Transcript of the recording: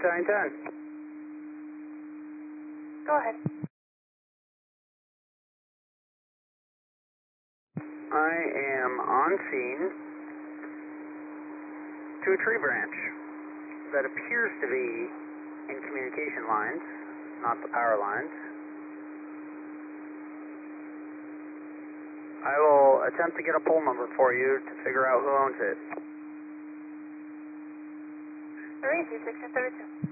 Battalion 10. Go ahead. I am on scene to a tree branch that appears to be in communication lines, not the power lines. I will attempt to get a pole number for you to figure out who owns it. 32632.